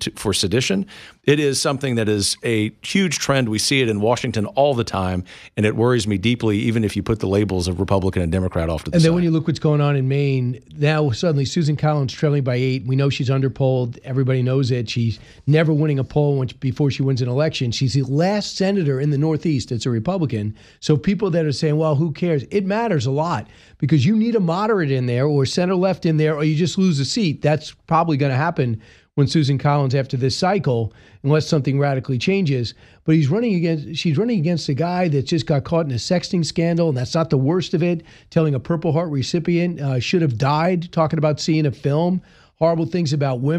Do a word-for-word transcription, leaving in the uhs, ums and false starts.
to, for sedition. It is something that is a huge trend. We see it in Washington all the time, and it worries me deeply, even if you put the labels of Republican and Democrat off to the and side. And then when you look what's going on in Maine, now suddenly Susan Collins trailing by eight. We know she's underpolled. Everybody knows it. She's never winning a poll when, before she wins an election. She's the last senator in the Northeast that's a Republican. So people that are saying, well, who cares? It matters a lot because you need a moderate in there or center left in there or you just lose a seat. That's probably going to happen when Susan Collins after this cycle, unless something radically changes. But he's running against, she's running against a guy that just got caught in a sexting scandal, and that's not the worst of it. Telling a Purple Heart recipient uh, should have died, talking about seeing a film, horrible things about women.